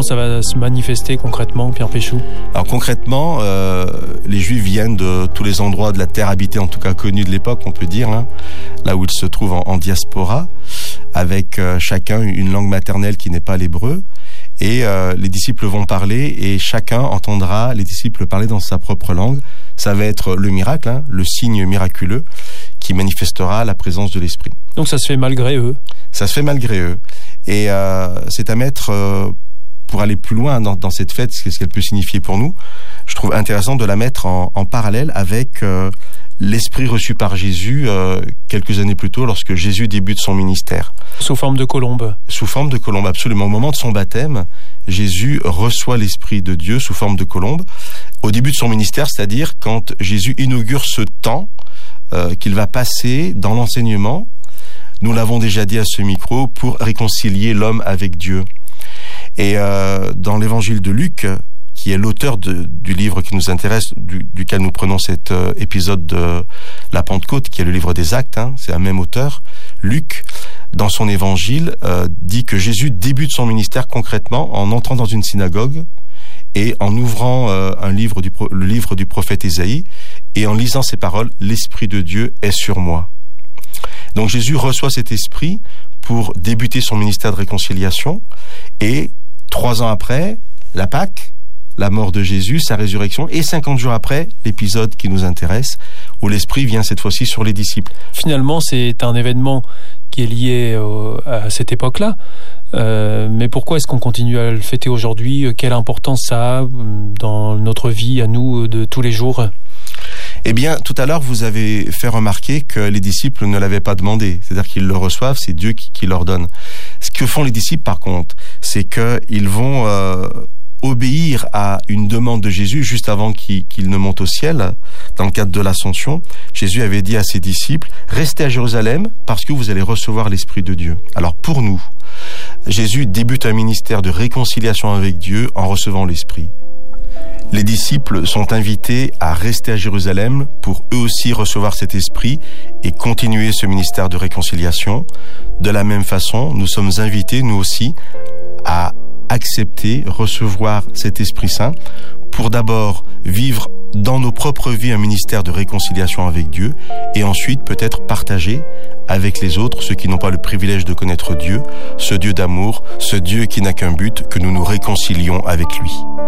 ça va se manifester concrètement, Pierre Péchou? Alors concrètement, les Juifs viennent de tous les endroits de la terre habitée, en tout cas connus de l'époque, on peut dire, là où ils se trouvent en diaspora, avec chacun une langue maternelle qui n'est pas l'hébreu. Et les disciples vont parler et chacun entendra les disciples parler dans sa propre langue. Ça va être le miracle, le signe miraculeux qui manifestera la présence de l'Esprit. Donc ça se fait malgré eux? Ça se fait malgré eux. Et c'est à mettre, pour aller plus loin dans cette fête, ce qu'elle peut signifier pour nous, je trouve intéressant de la mettre en parallèle avec l'Esprit reçu par Jésus quelques années plus tôt, lorsque Jésus débute son ministère. Sous forme de colombe. Sous forme de colombe, absolument. Au moment de son baptême, Jésus reçoit l'Esprit de Dieu sous forme de colombe. Au début de son ministère, c'est-à-dire quand Jésus inaugure ce temps qu'il va passer dans l'enseignement, nous l'avons déjà dit à ce micro, pour réconcilier l'homme avec Dieu. Et dans l'évangile de Luc, qui est l'auteur du livre qui nous intéresse, duquel nous prenons cet épisode de la Pentecôte, qui est le livre des Actes, c'est un même auteur, Luc, dans son évangile, dit que Jésus débute son ministère concrètement en entrant dans une synagogue et en ouvrant le livre du prophète Ésaïe et en lisant ces paroles, « L'Esprit de Dieu est sur moi ». Donc Jésus reçoit cet esprit pour débuter son ministère de réconciliation et 3 ans après, la Pâque, la mort de Jésus, sa résurrection, et 50 jours après, l'épisode qui nous intéresse, où l'Esprit vient cette fois-ci sur les disciples. Finalement, c'est un événement qui est lié à cette époque-là. Mais pourquoi est-ce qu'on continue à le fêter aujourd'hui? Quelle importance ça a dans notre vie, à nous, de tous les jours? Eh bien, tout à l'heure, vous avez fait remarquer que les disciples ne l'avaient pas demandé. C'est-à-dire qu'ils le reçoivent, c'est Dieu qui leur donne. Ce que font les disciples, par contre, c'est qu'ils vont obéir à une demande de Jésus juste avant qu'il ne monte au ciel. Dans le cadre de l'Ascension, Jésus avait dit à ses disciples, « Restez à Jérusalem parce que vous allez recevoir l'Esprit de Dieu. » Alors pour nous, Jésus débute un ministère de réconciliation avec Dieu en recevant l'Esprit. Les disciples sont invités à rester à Jérusalem pour eux aussi recevoir cet esprit et continuer ce ministère de réconciliation. De la même façon, nous sommes invités, nous aussi, à accepter, recevoir cet Esprit Saint pour d'abord vivre dans nos propres vies un ministère de réconciliation avec Dieu et ensuite peut-être partager avec les autres, ceux qui n'ont pas le privilège de connaître Dieu, ce Dieu d'amour, ce Dieu qui n'a qu'un but, que nous nous réconcilions avec lui.